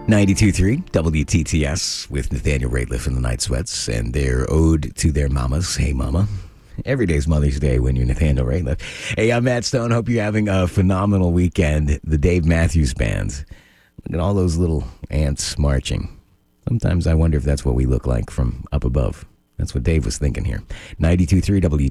92.3 WTTS with Nathaniel Rateliff and the Night Sweats and their ode to their mamas. Hey, mama. Every day's Mother's Day when you're Nathaniel Rateliff. Hey, I'm Matt Stone. Hope you're having a phenomenal weekend. The Dave Matthews Band. Look at all those little ants marching. Sometimes I wonder if that's what we look like from up above. That's what Dave was thinking here. 92.3